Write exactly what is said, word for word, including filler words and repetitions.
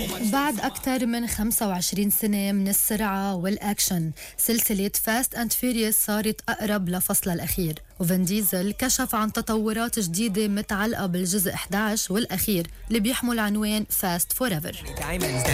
بعد أكثر من خمسة وعشرين سنة من السرعة والأكشن، سلسلة فاست أند فيريوس صارت أقرب لفصلها الأخير، وفين ديزل كشف عن تطورات جديدة متعلقة بالجزء إحدى عشر والأخير اللي بيحمل عنوان فاست فور ايفر.